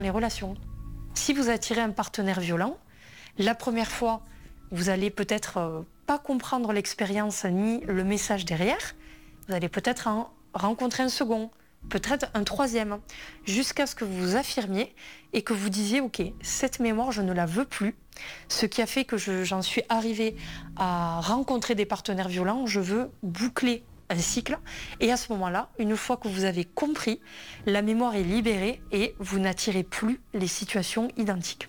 les relations. Si vous attirez un partenaire violent, la première fois, vous allez peut-être pas comprendre l'expérience ni le message derrière. Vous allez peut-être en rencontrer un second, peut-être un troisième, jusqu'à ce que vous vous affirmiez et que vous disiez « Ok, cette mémoire, je ne la veux plus. Ce qui a fait que j'en suis arrivée à rencontrer des partenaires violents, je veux boucler un cycle. » Et à ce moment-là, une fois que vous avez compris, la mémoire est libérée et vous n'attirez plus les situations identiques.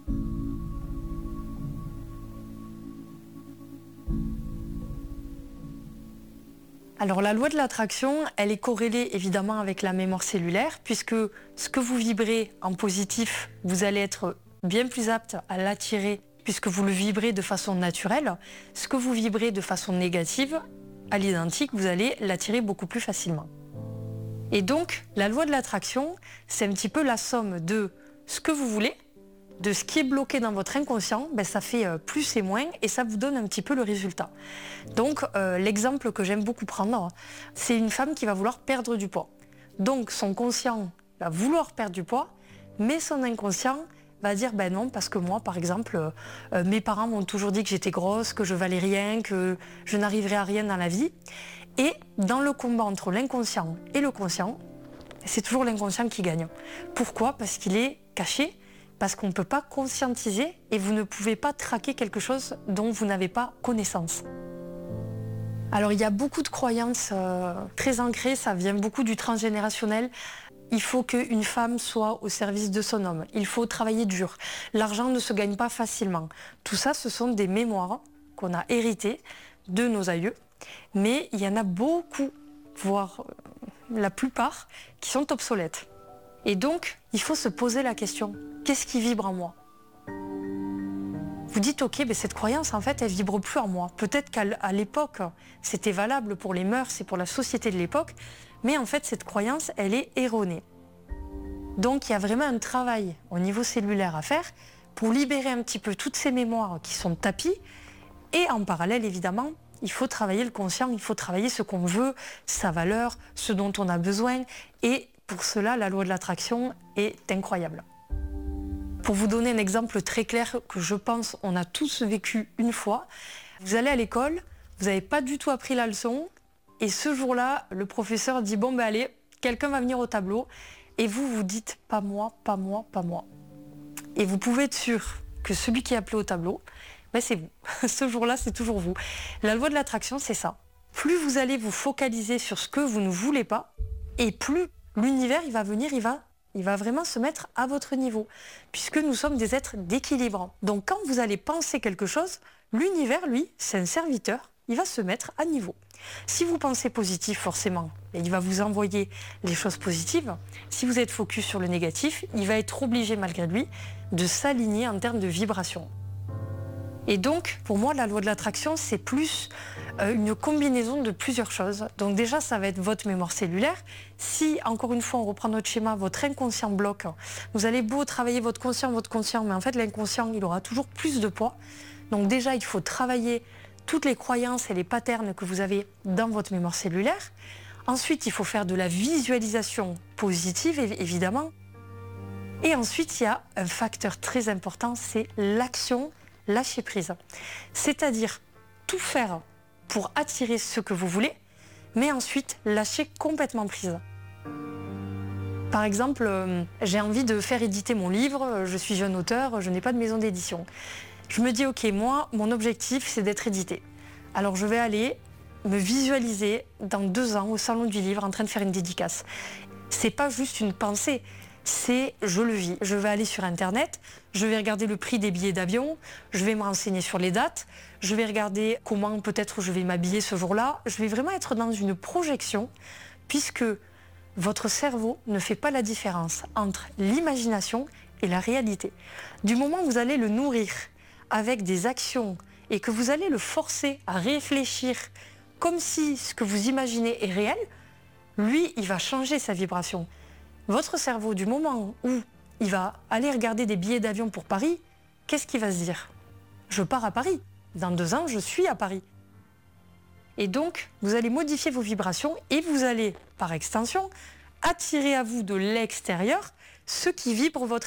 Alors la loi de l'attraction, elle est corrélée évidemment avec la mémoire cellulaire, puisque ce que vous vibrez en positif, vous allez être bien plus apte à l'attirer, puisque vous le vibrez de façon naturelle. Ce que vous vibrez de façon négative, à l'identique, vous allez l'attirer beaucoup plus facilement. Et donc, la loi de l'attraction, c'est un petit peu la somme de ce que vous voulez, de ce qui est bloqué dans votre inconscient, ça fait plus et moins et ça vous donne un petit peu le résultat. Donc l'exemple que j'aime beaucoup prendre, c'est une femme qui va vouloir perdre du poids. Donc son conscient va vouloir perdre du poids, mais son inconscient va dire non, parce que moi par exemple, mes parents m'ont toujours dit que j'étais grosse, que je valais rien, que je n'arriverais à rien dans la vie. Et dans le combat entre l'inconscient et le conscient, c'est toujours l'inconscient qui gagne. Pourquoi ? Parce qu'il est caché. Parce qu'on ne peut pas conscientiser et vous ne pouvez pas traquer quelque chose dont vous n'avez pas connaissance. Alors il y a beaucoup de croyances très ancrées, ça vient beaucoup du transgénérationnel. Il faut qu'une femme soit au service de son homme, il faut travailler dur, l'argent ne se gagne pas facilement. Tout ça, ce sont des mémoires qu'on a héritées de nos aïeux, mais il y en a beaucoup, voire la plupart, qui sont obsolètes. Et donc, il faut se poser la question, qu'est-ce qui vibre en moi ? Vous dites, ok, cette croyance, en fait, elle vibre plus en moi. Peut-être qu'à l'époque, c'était valable pour les mœurs et pour la société de l'époque, mais en fait, cette croyance, elle est erronée. Donc, il y a vraiment un travail au niveau cellulaire à faire pour libérer un petit peu toutes ces mémoires qui sont tapies. Et en parallèle, évidemment, il faut travailler le conscient, il faut travailler ce qu'on veut, sa valeur, ce dont on a besoin. Et pour cela, la loi de l'attraction est incroyable. Pour vous donner un exemple très clair que je pense on a tous vécu une fois, vous allez à l'école, vous n'avez pas du tout appris la leçon, et ce jour-là, le professeur dit « allez, quelqu'un va venir au tableau », et vous dites « pas moi, pas moi, pas moi ». Et vous pouvez être sûr que celui qui est appelé au tableau, c'est vous. Ce jour-là, c'est toujours vous. La loi de l'attraction, c'est ça. Plus vous allez vous focaliser sur ce que vous ne voulez pas, et plus l'univers, il va venir, il va vraiment se mettre à votre niveau, puisque nous sommes des êtres d'équilibre. Donc quand vous allez penser quelque chose, l'univers, lui, c'est un serviteur, il va se mettre à niveau. Si vous pensez positif, forcément, il va vous envoyer les choses positives. Si vous êtes focus sur le négatif, il va être obligé, malgré lui, de s'aligner en termes de vibration. Et donc, pour moi, la loi de l'attraction, c'est plus une combinaison de plusieurs choses. Donc déjà, ça va être votre mémoire cellulaire. Si, encore une fois, on reprend notre schéma, votre inconscient bloque, vous allez beau travailler votre conscient, mais en fait, l'inconscient, il aura toujours plus de poids. Donc déjà, il faut travailler toutes les croyances et les patterns que vous avez dans votre mémoire cellulaire. Ensuite, il faut faire de la visualisation positive, évidemment. Et ensuite, il y a un facteur très important, c'est l'action, lâcher prise. C'est-à-dire tout faire pour attirer ce que vous voulez, mais ensuite lâcher complètement prise. Par exemple, j'ai envie de faire éditer mon livre, je suis jeune auteur, je n'ai pas de maison d'édition. Je me dis, ok, moi, mon objectif, c'est d'être édité. Alors je vais aller me visualiser dans 2 ans au Salon du Livre en train de faire une dédicace. C'est pas juste une pensée, c'est je le vis. Je vais aller sur Internet, je vais regarder le prix des billets d'avion, je vais me renseigner sur les dates, je vais regarder comment peut-être je vais m'habiller ce jour-là. Je vais vraiment être dans une projection, puisque votre cerveau ne fait pas la différence entre l'imagination et la réalité. Du moment où vous allez le nourrir avec des actions et que vous allez le forcer à réfléchir comme si ce que vous imaginez est réel, lui, il va changer sa vibration. Votre cerveau, du moment où il va aller regarder des billets d'avion pour Paris, qu'est-ce qu'il va se dire ? Je pars à Paris. Dans 2 ans, je suis à Paris. Et donc, vous allez modifier vos vibrations et vous allez, par extension, attirer à vous de l'extérieur ce qui vibre votre